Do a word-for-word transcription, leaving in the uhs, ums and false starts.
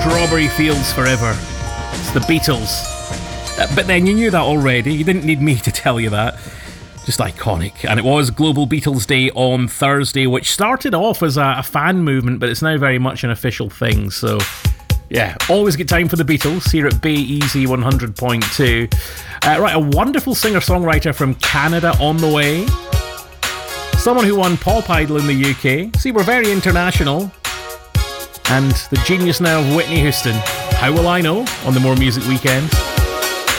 Strawberry Fields Forever. It's the Beatles. Uh, but then you knew that already. You didn't need me to tell you that. Just iconic. And it was Global Beatles Day on Thursday, which started off as a, a fan movement, but it's now very much an official thing. So, yeah, always get time for the Beatles here at Bay Easy one hundred point two. Uh, right, a wonderful singer-songwriter from Canada on the way. Someone who won Pop Idol in the U K. See, we're very international. And the genius now of Whitney Houston. How will I know? On the More Music Weekend.